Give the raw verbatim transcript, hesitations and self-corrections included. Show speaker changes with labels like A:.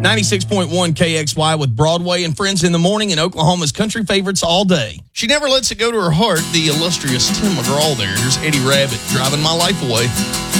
A: ninety-six point one K X Y with Broadway and Friends in the Morning and Oklahoma's country favorites all day.
B: She never lets it go to her heart, the illustrious Tim McGraw there. Here's Eddie Rabbitt, Driving My Life Away.